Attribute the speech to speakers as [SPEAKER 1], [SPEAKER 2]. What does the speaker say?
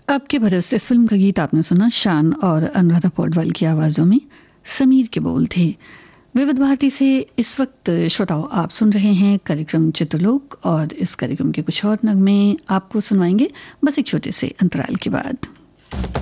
[SPEAKER 1] आपके भरोसे इस फिल्म का गीत आपने सुना, शान और अनुराधा पौडवाल की आवाज़ों में। समीर के बोल थे। विविध भारती से इस वक्त श्रोताओं आप सुन रहे हैं कार्यक्रम चित्रलोक, और इस कार्यक्रम के कुछ और नगमे आपको सुनवाएंगे बस एक छोटे से अंतराल के बाद।